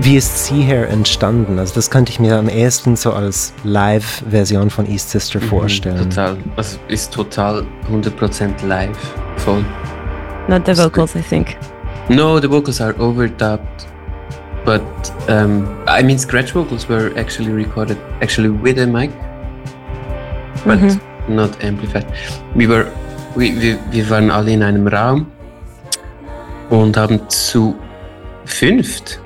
Wie ist See Here entstanden? Also das könnte ich mir am ehesten so als Live-Version von East Sister vorstellen. Total, also ist total 100% live, voll. Not the vocals, I think. No, the vocals are overdubbed, but I mean scratch vocals were actually recorded with a mic, but not amplified. Wir waren alle in einem Raum und haben zu fünft.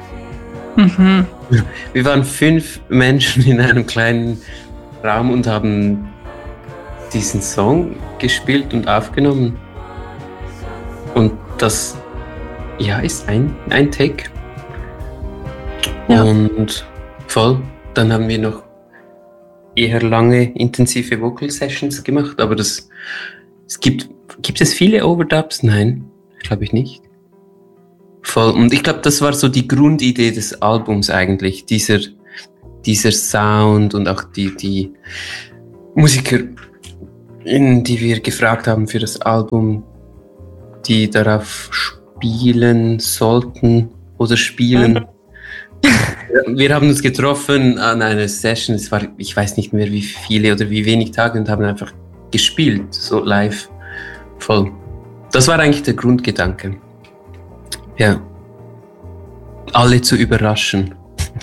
Wir waren 5 Menschen in einem kleinen Raum und haben diesen Song gespielt und aufgenommen. Und das ist ein Take. Ja. Und voll. Dann haben wir noch eher lange, intensive Vocal Sessions gemacht, aber gibt es viele Overdubs? Nein, glaube ich nicht. Voll. Und ich glaube, das war so die Grundidee des Albums eigentlich, dieser Sound und auch die Musiker, die wir gefragt haben für das Album, die darauf spielen sollten oder spielen. Wir haben uns getroffen an einer Session, es war, ich weiß nicht mehr wie viele oder wie wenig Tage, und haben einfach gespielt, so live. Voll. Das war eigentlich der Grundgedanke. Ja. Alle zu überraschen.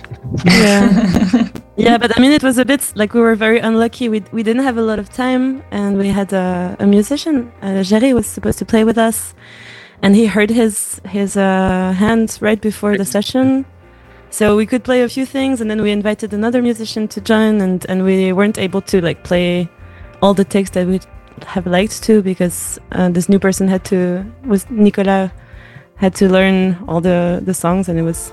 Yeah, but I mean, it was a bit like we were very unlucky. We didn't have a lot of time, and we had a musician. Jerry was supposed to play with us, and he hurt his hand right before the session. So we could play a few things, and then we invited another musician to join, and we weren't able to like play all the takes that we'd have liked to, because this new person Nicolas had to learn all the songs, and it was,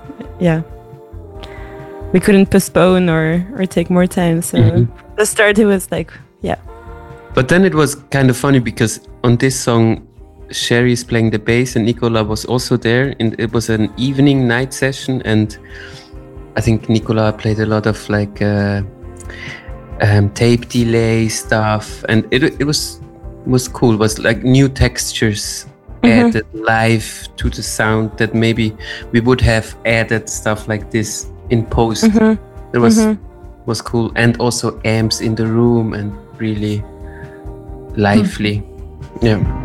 we couldn't postpone or take more time. So the start, it was like, But then it was kind of funny because on this song, Sherry is playing the bass and Nicolas was also there, and it was an evening night session, and I think Nicolas played a lot of like tape delay stuff, and it was cool. It was like new textures added live to the sound that maybe we would have added stuff like this in post. It was cool, and also amps in the room and really lively. Yeah.